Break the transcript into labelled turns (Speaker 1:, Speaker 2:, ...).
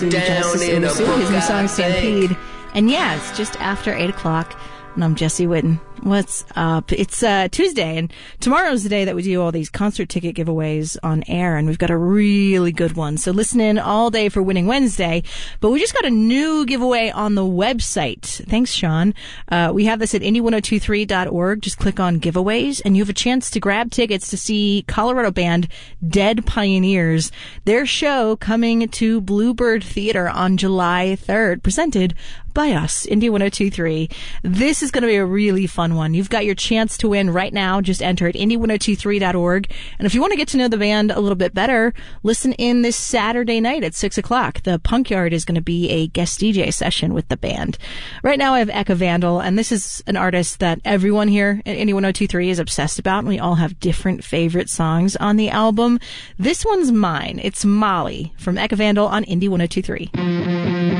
Speaker 1: Genesis Owusu, his new song Stampede. And yeah, it's just after 8 o'clock, and I'm Jesse Whitten. What's up? It's Tuesday, and tomorrow's the day that we do all these concert ticket giveaways on air, and we've got a really good one. So listen in all day for Winning Wednesday. But we just got a new giveaway on the website. Thanks, Sean. We have this at indie1023.org. Just click on giveaways, and you have a chance to grab tickets to see Colorado band Dead Pioneers. Their show coming to Bluebird Theater on July 3rd, presented by us, Indie 1023. This is going to be a really fun one. You've got your chance to win right now. Just enter at indie1023.org. And if you want to get to know the band a little bit better, listen in this Saturday night at 6 o'clock. The Punk Yard is going to be a guest DJ session with the band. Right now I have Eka Vandal, and this is an artist that everyone here at Indie 1023 is obsessed about, and we all have different favorite songs on the album. This one's mine. It's Molly from Eka Vandal on Indie 1023.